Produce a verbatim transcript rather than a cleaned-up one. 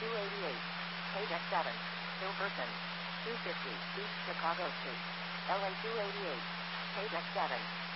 two eighty-eight. Page X seven. Hilversum. two fifty. East Chicago Street. L A two eighty-eight. Page X seven.